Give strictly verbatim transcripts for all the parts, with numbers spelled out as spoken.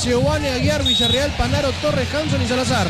Giovanni Aguiar, Villarreal, Panaro, Torres, Hanson y Salazar.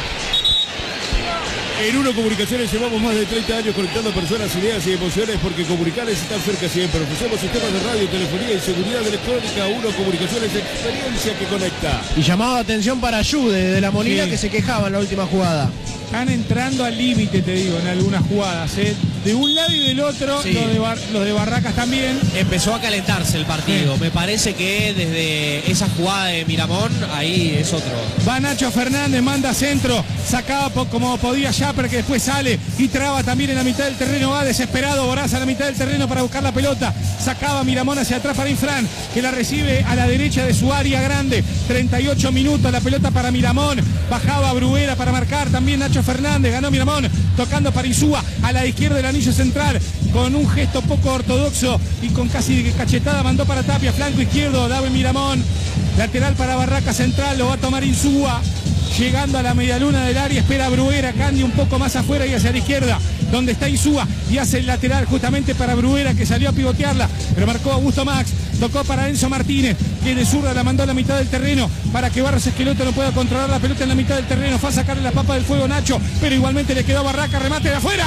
En Uno Comunicaciones llevamos más de treinta años conectando personas, ideas y emociones porque comunicarles están cerca siempre. Ofrecemos sistemas de radio, telefonía y seguridad electrónica. Uno Comunicaciones, experiencia que conecta. Y llamado de atención para Yude de la Molina, sí, que se quejaba en la última jugada. Están entrando al límite, te digo, en algunas jugadas, ¿eh? De un lado y del otro, sí. los, de Bar los de Barracas también. Empezó a calentarse el partido. Sí. Me parece que desde esa jugada de Miramón, ahí es otro. Va Nacho Fernández, manda centro, sacaba como podía Yapper, que después sale y traba también en la mitad del terreno. Va desesperado Boraz a la mitad del terreno para buscar la pelota. Sacaba Miramón hacia atrás para Infran, que la recibe a la derecha de su área grande. treinta y ocho minutos, la pelota para Miramón. Bajaba Bruguera para marcar también Nacho Fernández. Ganó Miramón, tocando para Insúa a la izquierda del anillo central, con un gesto poco ortodoxo y con casi cachetada mandó para Tapia, flanco izquierdo, David Miramón, lateral para Barraca central, lo va a tomar Insúa, llegando a la medialuna del área, espera a Bruguera, Candy un poco más afuera y hacia la izquierda, donde está Insúa, y hace el lateral justamente para Bruguera, que salió a pivotearla, pero marcó Augusto Max, tocó para Enzo Martínez, que de zurda la mandó a la mitad del terreno, para que Barros Esqueloto no pueda controlar la pelota en la mitad del terreno, fue a sacarle la papa del fuego Nacho, pero igualmente le quedó a Barraca, remate de afuera,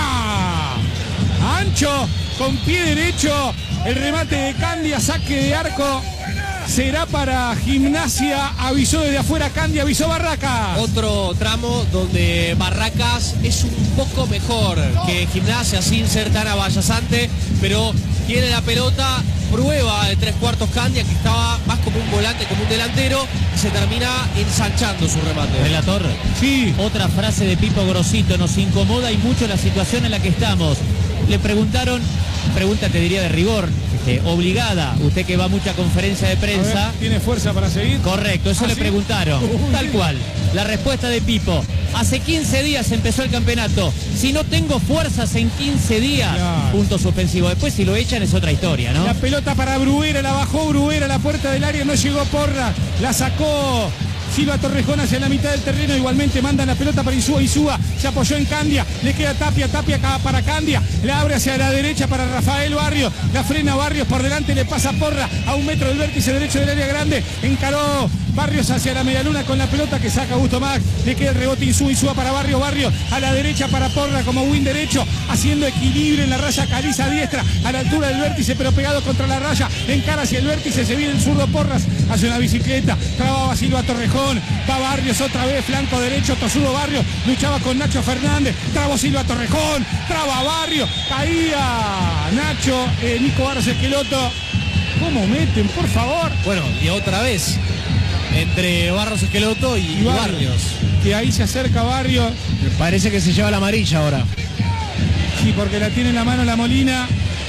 ancho, con pie derecho, el remate de Candia, saque de arco, será para Gimnasia, avisó desde afuera Candia, avisó Barracas. Otro tramo donde Barracas es un poco mejor que Gimnasia, sin ser tan avallazante, pero tiene la pelota, prueba de tres cuartos Candia, que estaba más como un volante, como un delantero, y se termina ensanchando su remate. Relator, sí. Otra frase de Pipo Grosito, nos incomoda y mucho la situación en la que estamos. Le preguntaron, pregunta te diría de rigor, este, obligada, usted que va a mucha conferencia de prensa. Ver, ¿tiene fuerza para seguir? Correcto, eso ¿Ah, le sí? preguntaron, Uy, tal cual. La respuesta de Pipo, hace quince días empezó el campeonato, si no tengo fuerzas en quince días, claro. Punto suspensivo. Después si lo echan es otra historia, ¿no? La pelota para Bruguera, la bajó Bruguera a la puerta del área, no llegó Porra, la sacó Silva Torrejón hacia la mitad del terreno, igualmente mandan la pelota para Insúa, Insúa se apoyó en Candia, le queda Tapia, Tapia para Candia, la abre hacia la derecha para Rafael Barrios, la frena Barrios por delante, le pasa Porra a un metro del vértice derecho del área grande, encaró Barrios hacia la medialuna con la pelota que saca Augusto Max, le queda el rebote Insúa, Insúa para Barrios, Barrios a la derecha para Porra como win derecho, haciendo equilibrio en la raya caliza diestra, a la altura del vértice pero pegado contra la raya, encara hacia el vértice, se viene el zurdo Porras hacia una bicicleta, trababa Silva Torrejón, va Barrios otra vez, flanco derecho, tosudo Barrios, luchaba con Nacho Fernández, trabó Silva Torrejón, traba Barrios, caía Nacho, eh, Nico Barros Esqueloto, ¿cómo meten, por favor? Bueno, y otra vez, entre Barros Esqueloto y, y Barrios. Barrios. Que ahí se acerca Barrios. Me parece que se lleva la amarilla ahora. Sí, porque la tiene en la mano la Molina.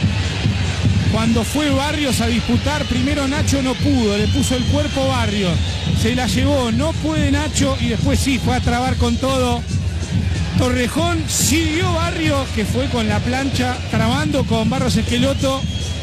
Cuando fue Barrios a disputar, primero Nacho no pudo, le puso el cuerpo Barrios, se la llevó, no puede Nacho y después sí, fue a trabar con todo. Torrejón siguió Barrios, que fue con la plancha, trabando con Barros Esqueloto.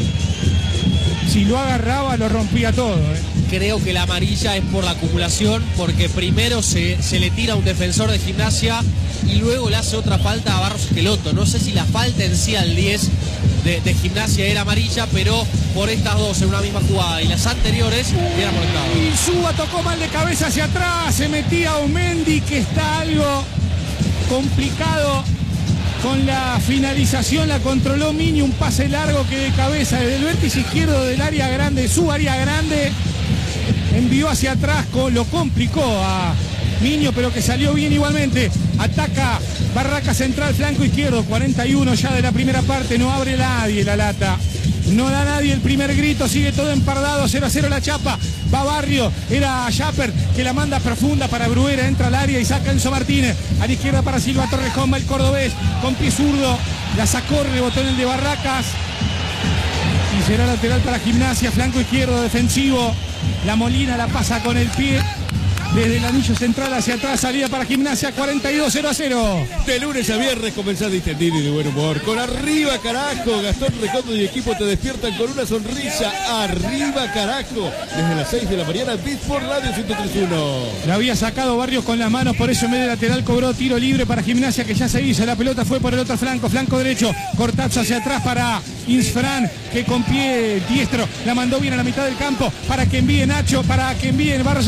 Si lo agarraba, lo rompía todo. ¿eh? Creo que la amarilla es por la acumulación, porque primero se, se le tira a un defensor de Gimnasia y luego le hace otra falta a Barros Esqueloto. No sé si la falta en sí al diez de, de Gimnasia era amarilla, pero por estas dos en una misma jugada y las anteriores era molestado. Y Suba tocó mal de cabeza hacia atrás, se metía Omendi, que está algo complicado con la finalización, la controló Mini, un pase largo que de cabeza desde el vértice izquierdo del área grande, su área grande, envió hacia atrás, lo complicó a Miño, pero que salió bien igualmente. Ataca Barraca central, flanco izquierdo, cuarenta y uno ya de la primera parte, no abre nadie la lata. No da nadie el primer grito, sigue todo empardado, cero a cero la chapa. Va Barrio, era Yapper que la manda profunda para Bruguera, entra al área y saca Enzo Martínez. A la izquierda para Silva Torrejón, va el cordobés con pie zurdo, la sacó, rebotó en el de Barracas. Y será lateral para Gimnasia, flanco izquierdo defensivo. La Molina la pasa con el pie. Desde el anillo central hacia atrás, salida para Gimnasia, cuarenta y dos, cero a cero. De lunes a viernes comenzás distendido y de buen humor. Con Arriba Carajo, Gastón Recondo y equipo te despiertan con una sonrisa. Arriba Carajo, desde las seis de la mañana, Beat por Radio ciento tres punto uno. La había sacado Barrios con las manos, por eso en vez de lateral cobró tiro libre para Gimnasia, que ya se hizo. La pelota fue por el otro flanco, flanco derecho. Cortazo hacia atrás para Insfran, que con pie diestro la mandó bien a la mitad del campo para que envíe Nacho, para que envíe Barros